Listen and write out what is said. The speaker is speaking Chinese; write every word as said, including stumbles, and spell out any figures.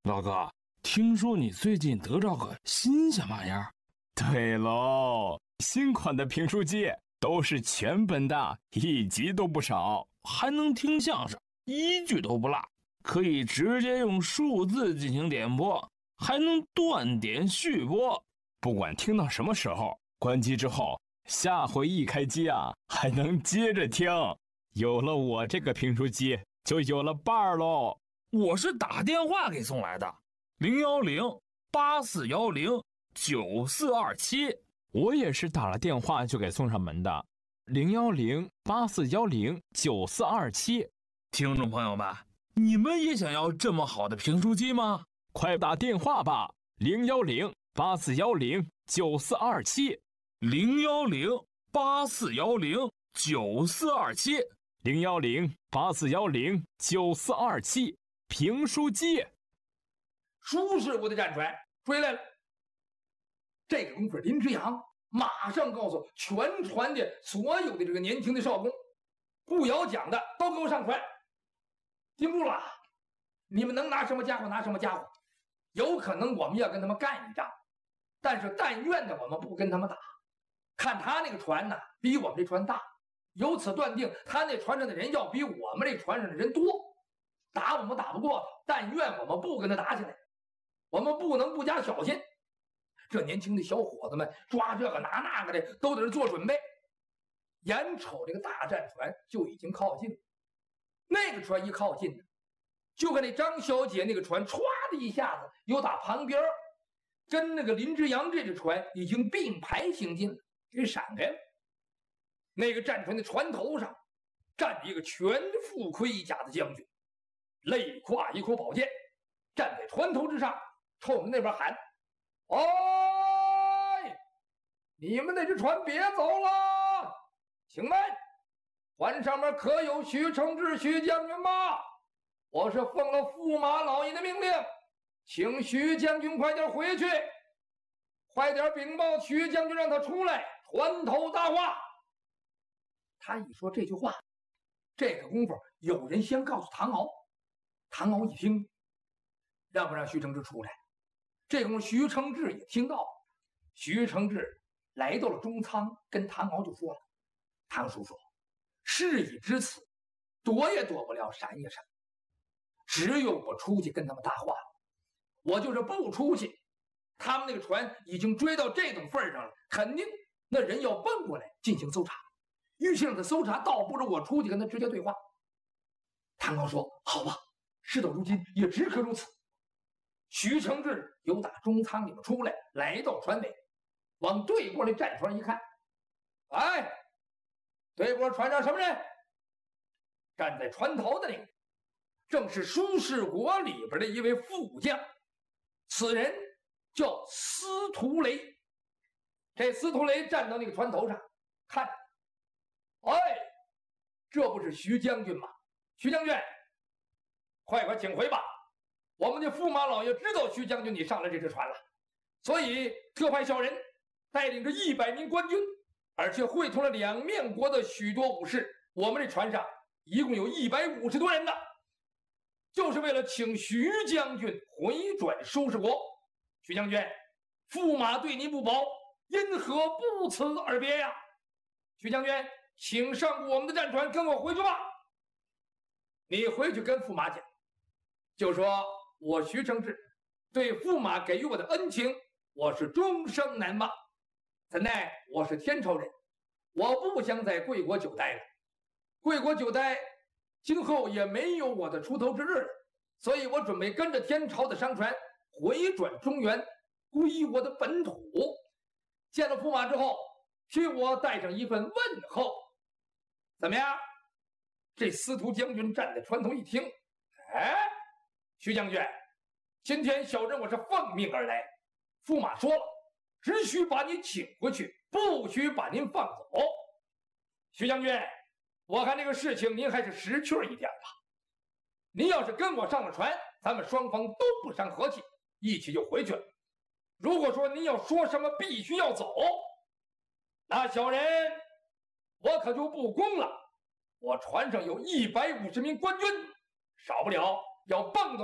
老哥，听说你最近得着个新鲜玩意儿？ 对喽，新款的评书机都是全本的，一集都不少， 还能听相声，一句都不落，可以直接用数字进行点播，还能断点续播。 不管听到什么时候，关机之后，下回一开机啊，还能接着听。有了我这个评书机，就有了伴儿喽。 我是打电话给送来的，零幺零八四幺零九四二七。 我也是打了电话就给送上门的，零幺零八四幺零九四二七。 听众朋友们，你们也想要这么好的评书机吗？ 快打电话吧，零幺零八四幺零九四二七， 零幺零八四幺零九四二七， 零幺零八四幺零九四二七。评书机， 舒氏国的战船追来了。这个功夫，林之阳马上告诉全船的所有的这个年轻的少工，不要讲的都给我上船。听住了，你们能拿什么家伙拿什么家伙，有可能我们要跟他们干一仗，但是但愿呢我们不跟他们打。看他那个船呢，比我们这船大，由此断定他那船上的人要比我们这船上的人多。打我们打不过他，但愿我们不跟他打起来，我们不能不加小心。这年轻的小伙子们抓这个拿那个的，都在这做准备。眼瞅这个大战船就已经靠近了，那个船一靠近呢，就看那张小姐那个船歘的一下子又打旁边跟那个林之阳这只船已经并排行进了，给闪开了。那个战船的船头上站着一个全副盔甲的将军，肋挎一口宝剑，站在船头之上，冲着那边喊：“哎，你们那只船别走了！请问，船上面可有徐承志徐将军吗？我是奉了驸马老爷的命令，请徐将军快点回去，快点禀报徐将军，让他出来，船头搭话。”他一说这句话，这个功夫有人先告诉唐敖。唐敖一听，让不让徐承志出来？这功夫徐承志也听到了。徐承志来到了中舱，跟唐敖就说了：“唐叔叔，事已至此，躲也躲不了，闪也闪，只有我出去跟他们搭话。我就是不出去，他们那个船已经追到这种份上了，肯定那人要奔过来进行搜查。与其让他搜查，倒不如我出去跟他直接对话。”唐敖说：“好吧。”事到如今也只可如此。徐承志由打中舱里面出来，来到船尾，往对过的战船一看，哎，对过船上什么人？站在船头的那个正是舒氏国里边的一位副将，此人叫司徒雷。这司徒雷站到那个船头上看，哎，这不是徐将军吗？徐将军，快快请回吧！我们的驸马老爷知道徐将军你上了这只船了，所以特派小人带领着一百名官军，而且会同了两面国的许多武士。我们这船上一共有一百五十多人呢，就是为了请徐将军回转舒氏国。徐将军，驸马对您不薄，因何不辞而别呀？徐将军，请上我们的战船，跟我回去吧。你回去跟驸马讲，就说我徐承志对驸马给予我的恩情，我是终生难忘。怎奈我是天朝人，我不想在贵国久待了，贵国久待，今后也没有我的出头之日了，所以我准备跟着天朝的商船回转中原，归我的本土。见了驸马之后，替我带上一份问候，怎么样？这司徒将军站在船头一听，哎，徐将军，今天小人我是奉命而来，驸马说了，只许把你请回去，不许把您放走。徐将军，我看这个事情您还是识趣一点吧。您要是跟我上了船，咱们双方都不伤和气，一起就回去了。如果说您要说什么必须要走，那小人我可就不恭了。我船上有一百五十名官军，少不了要蹦到